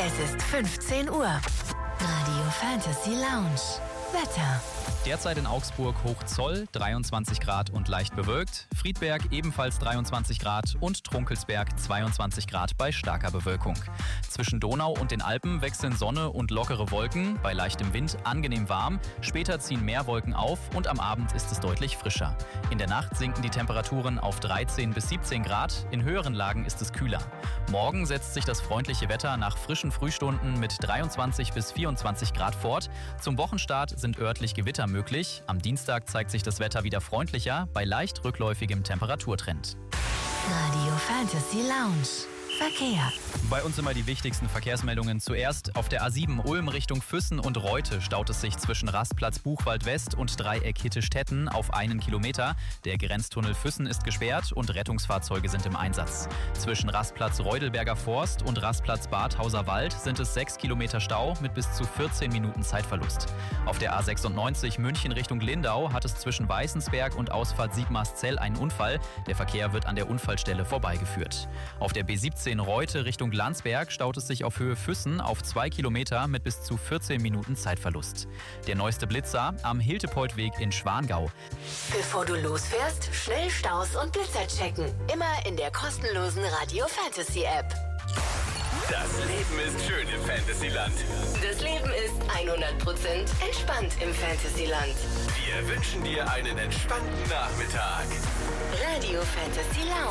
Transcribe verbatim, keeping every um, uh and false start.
Es ist fünfzehn Uhr. Radio Fantasy Lounge. Wetter. Derzeit in Augsburg Hochzoll, dreiundzwanzig Grad und leicht bewölkt. Friedberg ebenfalls dreiundzwanzig Grad und Trunkelsberg zweiundzwanzig Grad bei starker Bewölkung. Zwischen Donau und den Alpen wechseln Sonne und lockere Wolken, bei leichtem Wind angenehm warm. Später ziehen mehr Wolken auf und am Abend ist es deutlich frischer. In der Nacht sinken die Temperaturen auf dreizehn bis siebzehn Grad, in höheren Lagen ist es kühler. Morgen setzt sich das freundliche Wetter nach frischen Frühstunden mit dreiundzwanzig bis vierundzwanzig Grad fort. Zum Wochenstart sind örtlich Gewitter möglich. Am Dienstag zeigt sich das Wetter wieder freundlicher, bei leicht rückläufigem Temperaturtrend. Radio Fantasy Lounge. Verkehr. Bei uns immer die wichtigsten Verkehrsmeldungen. Zuerst auf der A sieben Ulm Richtung Füssen und Reute staut es sich zwischen Rastplatz Buchwald West und Dreieck Hitte-Stetten auf einen Kilometer. Der Grenztunnel Füssen ist gesperrt und Rettungsfahrzeuge sind im Einsatz. Zwischen Rastplatz Reudelberger Forst und Rastplatz Badhauser Wald sind es sechs Kilometer Stau mit bis zu vierzehn Minuten Zeitverlust. Auf der A sechsundneunzig München Richtung Lindau hat es zwischen Weißensberg und Ausfahrt Sigmarszell einen Unfall. Der Verkehr wird an der Unfallstelle vorbeigeführt. Auf der B siebzehn Reute Richtung Landsberg staut es sich auf Höhe Füssen auf zwei Kilometer mit bis zu vierzehn Minuten Zeitverlust. Der neueste Blitzer am Hiltepoldweg in Schwangau. Bevor du losfährst, schnell Staus und Blitzer checken. Immer in der kostenlosen Radio Fantasy App. Das Leben ist schön im Fantasyland. Das Leben ist hundert Prozent entspannt im Fantasyland. Wir wünschen dir einen entspannten Nachmittag. Radio Fantasy Lounge.